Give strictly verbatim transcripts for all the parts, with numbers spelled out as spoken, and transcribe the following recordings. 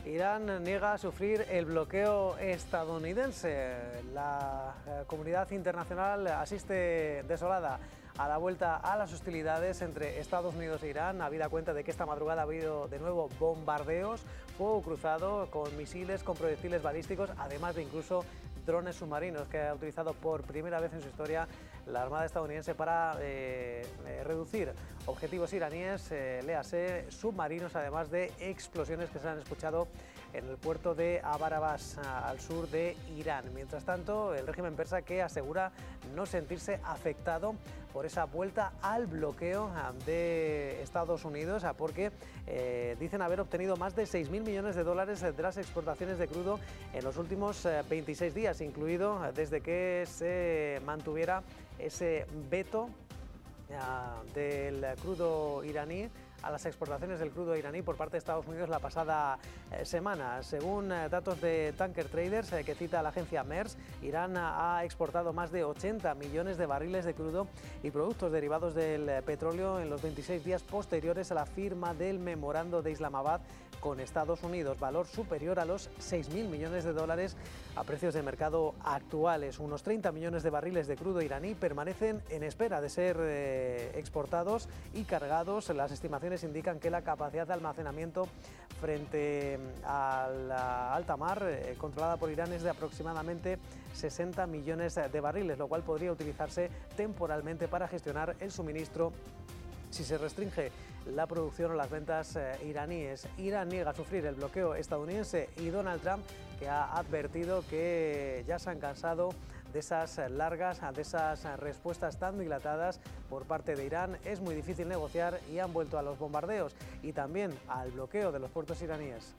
Irán niega sufrir el bloqueo estadounidense. La eh, comunidad internacional asiste desolada a la vuelta a las hostilidades entre Estados Unidos e Irán, habida cuenta de que esta madrugada ha habido de nuevo bombardeos, fuego cruzado con misiles, con proyectiles balísticos, además de incluso drones submarinos que ha utilizado por primera vez en su historia la Armada estadounidense para eh, eh, reducir objetivos iraníes, eh, léase submarinos, además de explosiones que se han escuchado en el puerto de Abar Abbas, al sur de Irán. Mientras tanto, el régimen persa, que asegura no sentirse afectado por esa vuelta al bloqueo de Estados Unidos, porque eh, dicen haber obtenido más de seis mil millones de dólares de las exportaciones de crudo en los últimos eh, veintiséis días, incluido desde que se mantuviera ese veto eh, del crudo iraní a las exportaciones del crudo iraní por parte de Estados Unidos la pasada eh, semana. Según eh, datos de Tanker Traders, eh, que cita la agencia Maersk, Irán ha exportado más de ochenta millones de barriles de crudo y productos derivados del eh, petróleo en los veintiséis días posteriores a la firma del memorando de Islamabad con Estados Unidos, valor superior a los seis mil millones de dólares a precios de mercado actuales. Unos treinta millones de barriles de crudo iraní permanecen en espera de ser eh, exportados y cargados. Las estimaciones indican que la capacidad de almacenamiento frente a la alta mar eh, controlada por Irán es de aproximadamente sesenta millones de barriles, lo cual podría utilizarse temporalmente para gestionar el suministro si se restringe la producción o las ventas eh, iraníes. Irán niega sufrir el bloqueo estadounidense y Donald Trump, que ha advertido que ya se han cansado de esas largas, de esas respuestas tan dilatadas por parte de Irán. Es muy difícil negociar y han vuelto a los bombardeos y también al bloqueo de los puertos iraníes.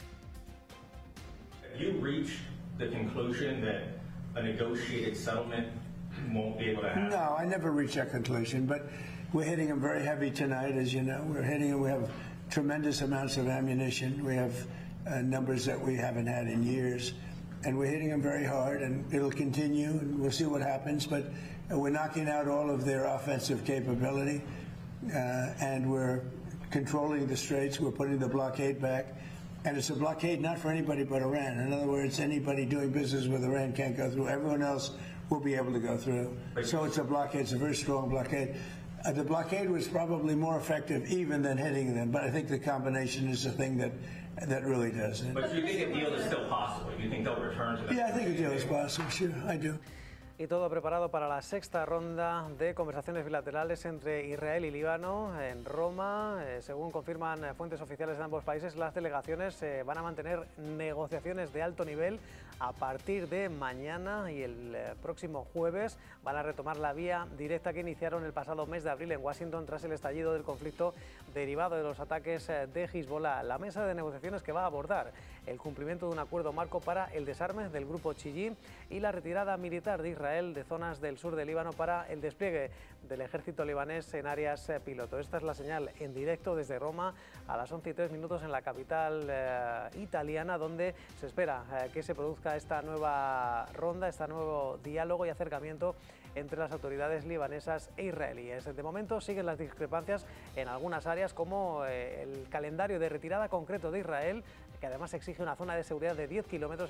Have you reached the conclusion that a negotiated settlement won't be able to happen? No, I never reached that conclusion, but we're hitting them very heavy tonight, as you know. We're hitting them. We have tremendous amounts of ammunition. We have uh, numbers that we haven't had in years. And we're hitting them very hard, and it'll continue, and we'll see what happens. But uh, we're knocking out all of their offensive capability, uh, and we're controlling the straits. We're putting the blockade back. And it's a blockade not for anybody but Iran. In other words, anybody doing business with Iran can't go through. Everyone else will be able to go through. So it's a blockade. It's a very strong blockade. Uh, the blockade was probably more effective even than hitting them, but I think the combination is the thing that that really does it. But you think a deal is still possible? You think they'll return to that? Yeah, I think a deal is possible, sure, I do. Y todo preparado para la sexta ronda de conversaciones bilaterales entre Israel y Líbano en Roma. Eh, según confirman eh, fuentes oficiales de ambos países, las delegaciones eh, van a mantener negociaciones de alto nivel a partir de mañana y el eh, próximo jueves. Van a retomar la vía directa que iniciaron el pasado mes de abril en Washington tras el estallido del conflicto derivado de los ataques eh, de Hezbollah. La mesa de negociaciones que va a abordar el cumplimiento de un acuerdo marco para el desarme del grupo chií y la retirada militar de Israel de zonas del sur del Líbano para el despliegue del ejército libanés en áreas eh, piloto. Esta es la señal en directo desde Roma a las once y tres minutos en la capital eh, italiana, donde se espera eh, que se produzca esta nueva ronda, este nuevo diálogo y acercamiento entre las autoridades libanesas e israelíes. De momento siguen las discrepancias en algunas áreas, como eh, el calendario de retirada concreto de Israel, que además exige una zona de seguridad de diez kilómetros